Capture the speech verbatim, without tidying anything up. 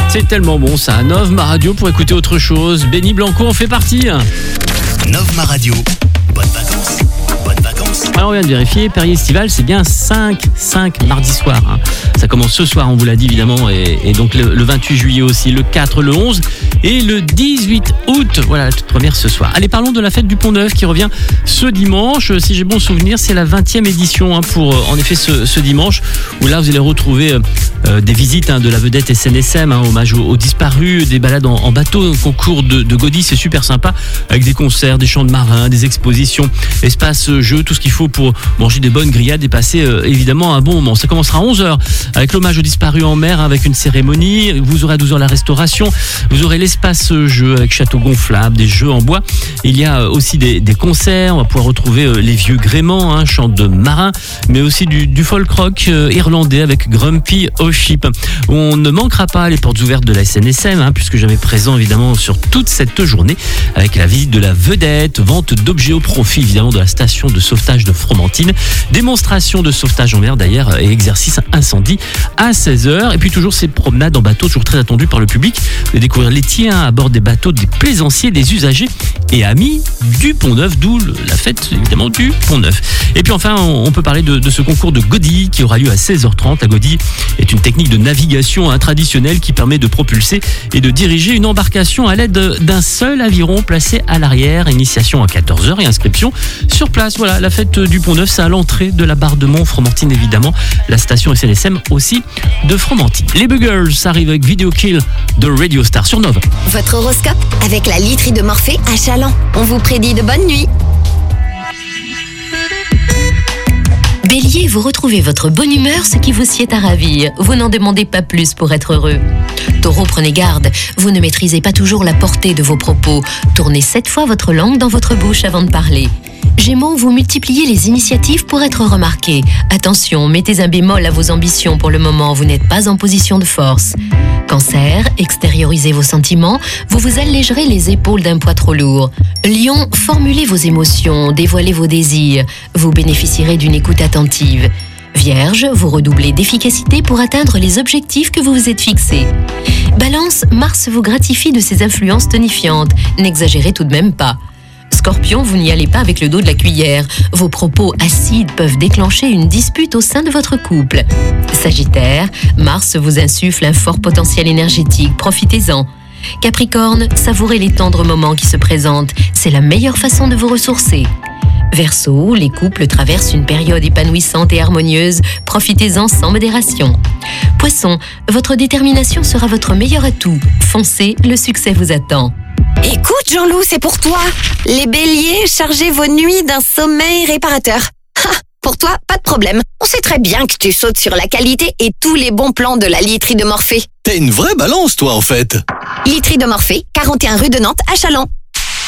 C'est tellement bon ça. Nov Ma Radio pour écouter autre chose. Benny Blanco en fait partie. Nov Ma Radio. Bonnes vacances. Bonnes vacances. Alors on vient de vérifier, Perrier Estival, c'est bien cinq, cinq mardi soir. Hein. Ça commence ce soir, on vous l'a dit évidemment, et, et donc le, le vingt-huit juillet aussi, le quatre, le onze et le dix-huit août. Voilà, la toute première ce soir. Allez, parlons de la fête du Pont-Neuf qui revient ce dimanche. Si j'ai bon souvenir, c'est la vingtième édition hein, pour en effet ce, ce dimanche, où là vous allez retrouver euh, des visites hein, de la vedette S N S M, hein, hommage aux, aux disparus, des balades en, en bateau, un concours de, de Gaudi, c'est super sympa, avec des concerts, des chants de marins, des expositions, espace jeux, tout ce qu'il faut pour manger des bonnes grillades et passer euh, évidemment un bon moment. Ça commencera à onze heures avec l'hommage aux disparus en mer, avec une cérémonie. Vous aurez à douze heures la restauration. Vous aurez l'espace jeu avec château gonflable, des jeux en bois. Il y a aussi des, des concerts. On va pouvoir retrouver euh, les vieux gréments, hein, chants de marins, mais aussi du, du folk rock euh, irlandais avec Grumpy O'Ship. On ne manquera pas les portes ouvertes de la S N S M, hein, puisque jamais présent évidemment sur toute cette journée, avec la visite de la vedette, vente d'objets au profit évidemment de la station de sauvetage de Fromentine, démonstration de sauvetage en mer d'ailleurs et exercice incendie à seize heures. Et puis toujours ces promenades en bateau, toujours très attendues par le public. Vous allez découvrir les tiens à bord des bateaux, des plaisanciers, des usagers et amis du Pont-Neuf, d'où la fête évidemment du Pont-Neuf. Et puis enfin, on peut parler de, de ce concours de Gaudi qui aura lieu à seize heures trente. La Gaudi est une technique de navigation hein, traditionnelle qui permet de propulser et de diriger une embarcation à l'aide d'un seul aviron placé à l'arrière. Initiation à quatorze heures et inscription sur place. Voilà, la fête du Pont-Neuf, c'est à l'entrée de la barre de Mont-Fromentine évidemment, la station S N S M aussi de Fromentine. Les Buggers arrivent avec Video Kill de Radio Star sur Nova. Votre horoscope avec la literie de Morphée à Chaland. On vous prédit de bonnes nuits. Bélier, vous retrouvez votre bonne humeur, ce qui vous sied à ravir. Vous n'en demandez pas plus pour être heureux. Taureau, prenez garde. Vous ne maîtrisez pas toujours la portée de vos propos. Tournez sept fois votre langue dans votre bouche avant de parler. Gémeaux, vous multipliez les initiatives pour être remarqué. Attention, mettez un bémol à vos ambitions pour le moment, vous n'êtes pas en position de force. Cancer, extériorisez vos sentiments, vous vous allégerez les épaules d'un poids trop lourd. Lion, formulez vos émotions, dévoilez vos désirs, vous bénéficierez d'une écoute attentive. Vierge, vous redoublez d'efficacité pour atteindre les objectifs que vous vous êtes fixés. Balance, Mars vous gratifie de ses influences tonifiantes, n'exagérez tout de même pas. Scorpion, vous n'y allez pas avec le dos de la cuillère. Vos propos acides peuvent déclencher une dispute au sein de votre couple. Sagittaire, Mars vous insuffle un fort potentiel énergétique, profitez-en. Capricorne, savourez les tendres moments qui se présentent, c'est la meilleure façon de vous ressourcer. Verseau, les couples traversent une période épanouissante et harmonieuse, profitez-en sans modération. Poisson, votre détermination sera votre meilleur atout, foncez, le succès vous attend. Écoute Jean-Loup, c'est pour toi. Les béliers, chargez vos nuits d'un sommeil réparateur. Ha, pour toi, pas de problème. On sait très bien que tu sautes sur la qualité et tous les bons plans de la literie de Morphée. T'es une vraie balance toi en fait. Literie de Morphée, quarante et un rue de Nantes à Chaland.